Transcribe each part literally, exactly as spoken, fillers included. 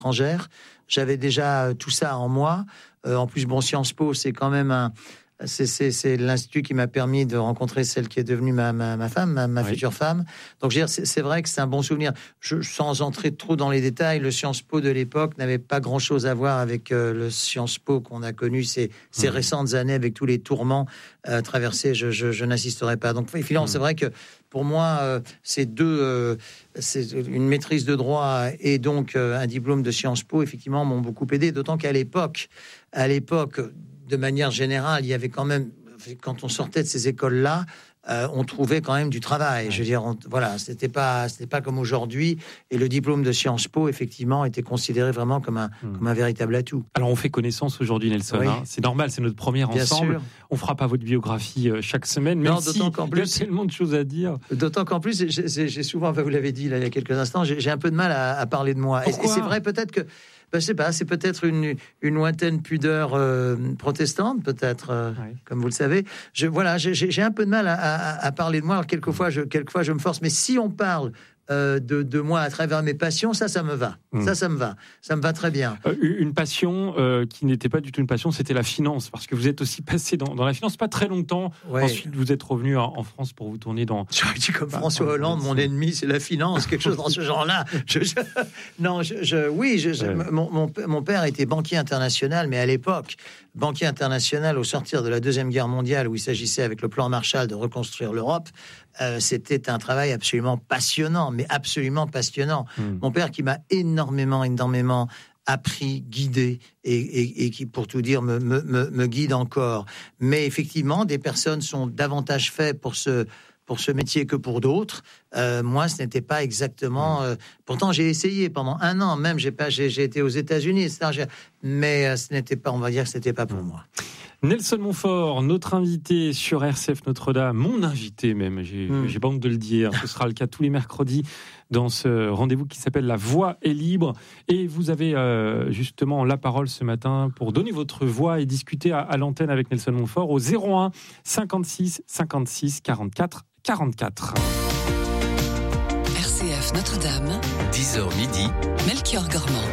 étrangère. J'avais déjà tout ça en moi. Euh, en plus, bon, Sciences Po, c'est quand même un... C'est, c'est, c'est l'institut qui m'a permis de rencontrer celle qui est devenue ma, ma, ma femme, ma, ma oui. future femme. Donc, je veux dire, c'est, c'est vrai que c'est un bon souvenir. Je, sans entrer trop dans les détails, le Sciences Po de l'époque n'avait pas grand-chose à voir avec euh, le Sciences Po qu'on a connu ces, ces mmh. récentes années avec tous les tourments euh, traversés. Je, je, je n'insisterai pas. Donc, finalement, mmh. c'est vrai que pour moi, euh, c'est deux, euh, c'est une maîtrise de droit et donc euh, un diplôme de Sciences Po, effectivement, m'ont beaucoup aidé. D'autant qu'à l'époque, à l'époque, de manière générale, il y avait quand même, quand on sortait de ces écoles-là, euh, on trouvait quand même du travail. Ouais. Je veux dire, on, voilà, c'était pas, c'était pas comme aujourd'hui. Et le diplôme de Sciences Po, effectivement, était considéré vraiment comme un, mmh. comme un véritable atout. Alors, on fait connaissance aujourd'hui, Nelson. Oui. Hein. C'est normal, c'est notre première Bien ensemble. Sûr. On fera pas votre biographie euh, chaque semaine, même non, si qu'en plus, il y a tellement de choses à dire. D'autant qu'en plus, j'ai, j'ai, j'ai souvent, enfin, vous l'avez dit là, il y a quelques instants, j'ai, j'ai un peu de mal à, à parler de moi. Et, et c'est vrai, peut-être que Ben, je sais pas, c'est peut-être une, une lointaine pudeur euh, protestante, peut-être, euh, oui. comme vous le savez. Je, voilà, j'ai, j'ai un peu de mal à, à, à parler de moi. Alors, quelquefois, je, quelquefois, je me force. Mais si on parle euh, de, de moi à travers mes passions, ça, ça me va. Mmh. Ça, ça me va. Ça me va très bien. Euh, une passion euh, qui n'était pas du tout une passion, c'était la finance. Parce que vous êtes aussi passé dans, dans la finance, pas très longtemps. Ouais. Ensuite, vous êtes revenu en, en France pour vous tourner dans... J'aurais dit comme bah, François Hollande, mon ennemi, c'est la finance, quelque chose dans ce genre-là. Je, je, non, je, je, oui, je, je, ouais. mon, mon, mon père était banquier international, mais à l'époque, banquier international au sortir de la Deuxième Guerre mondiale, où il s'agissait avec le plan Marshall de reconstruire l'Europe, euh, c'était un travail absolument passionnant, mais absolument passionnant. Mmh. Mon père qui m'a énormément, énormément appris, guidé, et, et, et qui, pour tout dire, me, me, me guide encore. Mais effectivement, des personnes sont davantage faites pour ce... pour ce métier que pour d'autres. Euh, moi, ce n'était pas exactement... Euh, pourtant, j'ai essayé pendant un an, même, j'ai, pas, j'ai, j'ai été aux États-Unis, et cetera. Mais euh, ce n'était pas, on va dire que ce n'était pas pour moi. Nelson Montfort, notre invité sur R C F Notre-Dame, mon invité même, j'ai, mmh. j'ai pas honte de le dire, ce sera le cas tous les mercredis dans ce rendez-vous qui s'appelle La Voix est libre. Et vous avez euh, justement la parole ce matin pour donner votre voix et discuter à, à l'antenne avec Nelson Montfort au zéro un cinquante-six cinquante-six quarante-quatre quarante-quatre. R C F Notre-Dame, dix heures midi, Melchior Gormand.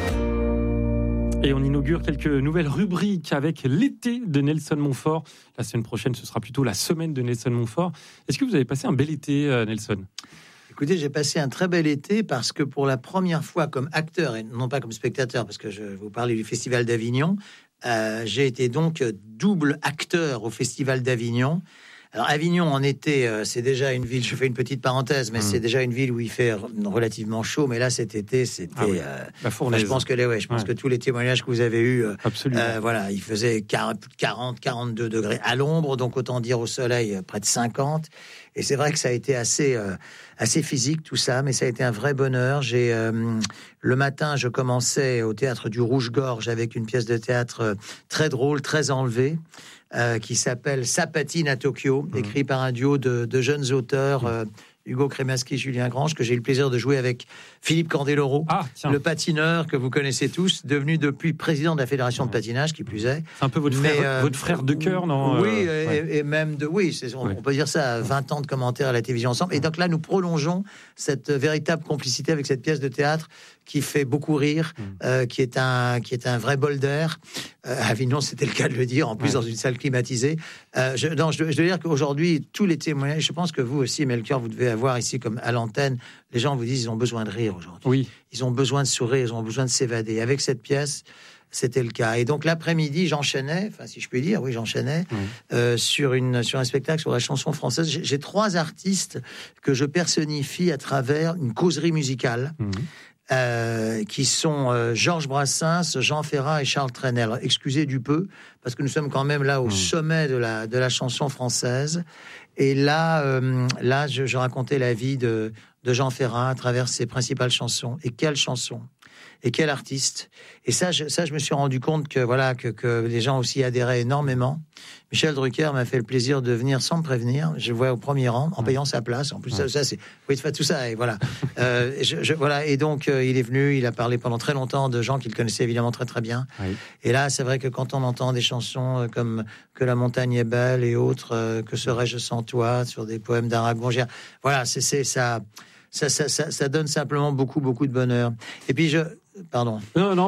Et on inaugure quelques nouvelles rubriques avec l'été de Nelson Montfort. La semaine prochaine, ce sera plutôt la semaine de Nelson Montfort. Est-ce que vous avez passé un bel été, Nelson ? Écoutez, j'ai passé un très bel été parce que pour la première fois comme acteur, et non pas comme spectateur, parce que je vous parlais du Festival d'Avignon, euh, j'ai été donc double acteur au Festival d'Avignon. Alors Avignon en été, euh, c'est déjà une ville, je fais une petite parenthèse, mais mmh. c'est déjà une ville où il fait relativement chaud, mais là cet été, c'était... Ah oui. euh, la fournaise. Je pense que, les, ouais, je pense ouais. que tous les témoignages que vous avez eus, euh, Absolument. Euh, voilà, il faisait quarante, quarante-deux degrés à l'ombre, donc autant dire au soleil, près de cinquante. Et c'est vrai que ça a été assez, euh, assez physique tout ça, mais ça a été un vrai bonheur. J'ai, euh, le matin, je commençais au théâtre du Rouge-Gorge avec une pièce de théâtre euh, très drôle, très enlevée, euh, qui s'appelle Ça patine à Tokyo, mmh. écrit par un duo de, de jeunes auteurs, euh, Hugo Crémaschi et Julien Grange, que j'ai eu le plaisir de jouer avec Philippe Candeloro, ah, le patineur que vous connaissez tous, devenu depuis président de la Fédération ouais. de patinage, qui plus est. C'est un peu votre, Mais, frère, euh, votre frère de cœur, non Oui, euh, et, ouais. et même de... Oui, c'est, on, ouais. on peut dire ça, vingt ans de commentaires à la télévision ensemble. Et donc là, nous prolongeons cette véritable complicité avec cette pièce de théâtre qui fait beaucoup rire, mmh. euh, qui, est un, qui est un vrai bol d'air. Euh, à Avignon, c'était le cas de le dire, en plus ouais. dans une salle climatisée. Euh, je, non, je, je dois dire qu'aujourd'hui, tous les témoignages, je pense que vous aussi, Melchior, vous devez avoir ici, comme à l'antenne, les gens vous disent ils ont besoin de rire aujourd'hui. Oui. Ils ont besoin de sourire, ils ont besoin de s'évader. Avec cette pièce, c'était le cas. Et donc l'après-midi, j'enchaînais, enfin si je puis dire, oui, j'enchaînais mmh. euh, sur une sur un spectacle sur la chanson française. J'ai, j'ai trois artistes que je personnifie à travers une causerie musicale. Mmh. Euh, qui sont euh, Georges Brassens, Jean Ferrat et Charles Trenet. Alors, excusez du peu, parce que nous sommes quand même là au mmh. sommet de la, de la chanson française. Et là, euh, là je, je racontais la vie de, de Jean Ferrat à travers ses principales chansons. Et quelle chanson! Et quel artiste! Et ça, je, ça, je me suis rendu compte que voilà que, que les gens aussi adhéraient énormément. Michel Drucker m'a fait le plaisir de venir sans me prévenir. Je le vois au premier rang, en payant sa place. En plus, ça, ça c'est oui, tout ça. Et voilà. euh, je, je, voilà. Et donc, euh, il est venu. Il a parlé pendant très longtemps de gens qu'il connaissait évidemment très très bien. Oui. Et là, c'est vrai que quand on entend des chansons euh, comme Que la montagne est belle et autres, euh, Que serais-je sans toi, sur des poèmes d'Aragon, voilà, c'est, c'est ça. Ça, ça, ça, ça donne simplement beaucoup, beaucoup de bonheur. Et puis, je, Pardon. Non, non.